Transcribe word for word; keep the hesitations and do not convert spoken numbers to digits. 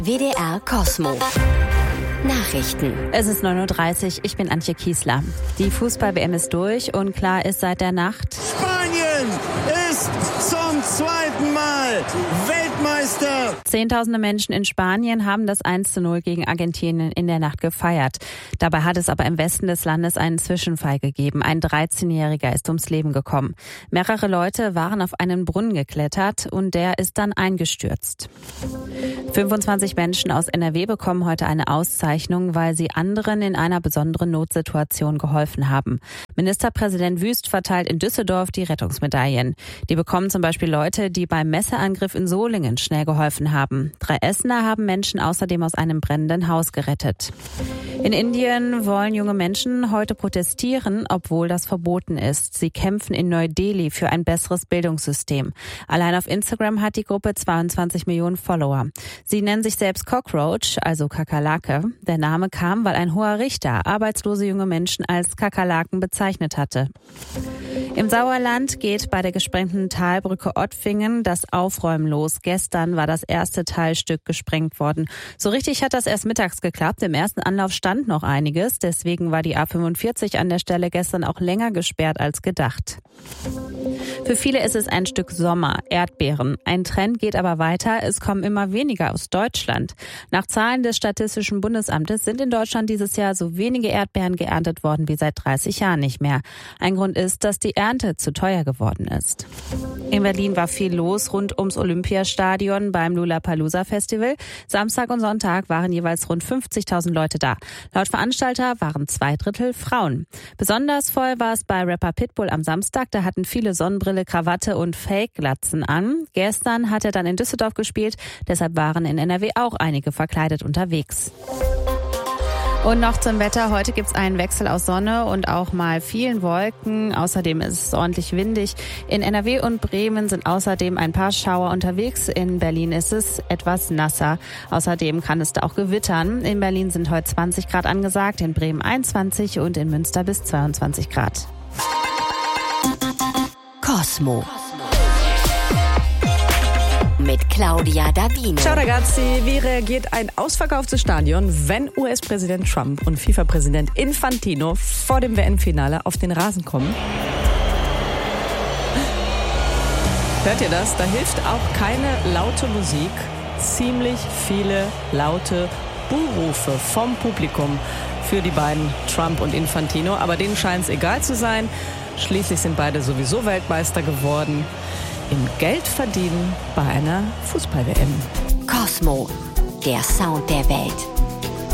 W D R Cosmo. Nachrichten. Es ist neun Uhr dreißig, ich bin Antje Kiesler. Die Fußball-W M ist durch und klar ist seit der Nacht: Spanien ist zum zweiten Mal Weltmeister. Zehntausende Menschen in Spanien haben das eins zu null gegen Argentinien in der Nacht gefeiert. Dabei hat es aber im Westen des Landes einen Zwischenfall gegeben. Ein dreizehnjähriger ist ums Leben gekommen. Mehrere Leute waren auf einen Brunnen geklettert und der ist dann eingestürzt. fünfundzwanzig Menschen aus N R W bekommen heute eine Auszeichnung, weil sie anderen in einer besonderen Notsituation geholfen haben. Ministerpräsident Wüst verteilt in Düsseldorf die Rettungsmedaillen. Die bekommen zum Beispiel Leute, die beim Messerangriff in Solingen schnell geholfen haben. Drei Essener haben Menschen außerdem aus einem brennenden Haus gerettet. In Indien wollen junge Menschen heute protestieren, obwohl das verboten ist. Sie kämpfen in Neu-Delhi für ein besseres Bildungssystem. Allein auf Instagram hat die Gruppe zweiundzwanzig Millionen Follower. Sie nennen sich selbst Cockroach, also Kakerlake. Der Name kam, weil ein hoher Richter arbeitslose junge Menschen als Kakerlaken bezeichnet hatte. Im Sauerland geht bei der gesprengten Talbrücke Ottfingen das Aufräumen los. Gestern war das erste Teilstück gesprengt worden. So richtig hat das erst mittags geklappt. Im ersten Anlauf stand noch einiges. Deswegen war die A fünfundvierzig an der Stelle gestern auch länger gesperrt als gedacht. Für viele ist es ein Stück Sommer, Erdbeeren. Ein Trend geht aber weiter. Es kommen immer weniger aus Deutschland. Nach Zahlen des Statistischen Bundesamtes sind in Deutschland dieses Jahr so wenige Erdbeeren geerntet worden wie seit dreißig Jahren nicht mehr. Ein Grund ist, dass die Ernte zu teuer geworden ist. In Berlin war viel los rund ums Olympiastadion beim Lollapalooza Festival. Samstag und Sonntag waren jeweils rund fünfzigtausend Leute da. Laut Veranstalter waren zwei Drittel Frauen. Besonders voll war es bei Rapper Pitbull am Samstag. Da hatten viele Sonnenbrille, Krawatte und Fake-Glatzen an. Gestern hat er dann in Düsseldorf gespielt. Deshalb waren in N R W auch einige verkleidet unterwegs. Und noch zum Wetter. Heute gibt's einen Wechsel aus Sonne und auch mal vielen Wolken. Außerdem ist es ordentlich windig. In N R W und Bremen sind außerdem ein paar Schauer unterwegs. In Berlin ist es etwas nasser. Außerdem kann es da auch gewittern. In Berlin sind heute zwanzig Grad angesagt, in Bremen einundzwanzig und in Münster bis zweiundzwanzig Grad. Cosmo. Mit Claudia Davino. Ciao ragazzi, wie reagiert ein ausverkauftes Stadion, wenn U S-Präsident Trump und FIFA-Präsident Infantino vor dem W M-Finale auf den Rasen kommen? Hört ihr das? Da hilft auch keine laute Musik. Ziemlich viele laute Buhrufe vom Publikum für die beiden, Trump und Infantino. Aber denen scheint es egal zu sein. Schließlich sind beide sowieso Weltmeister geworden. Im Geld verdienen bei einer Fußball-W M. Cosmo, der Sound der Welt.